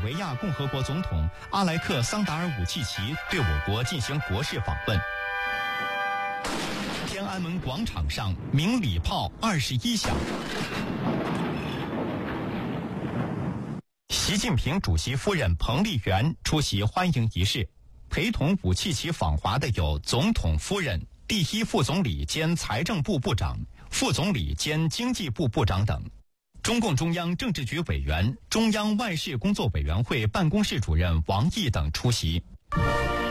维亚共和国总统阿莱克桑达尔·武契奇对我国进行国事访问。天安门广场上鸣礼炮21响。习近平主席夫人彭丽媛出席欢迎仪式，陪同武契奇访华的有总统夫人、第一副总理兼财政部部长、副总理兼经济部部长等。中共中央政治局委员、中央外事工作委员会办公室主任王毅等出席。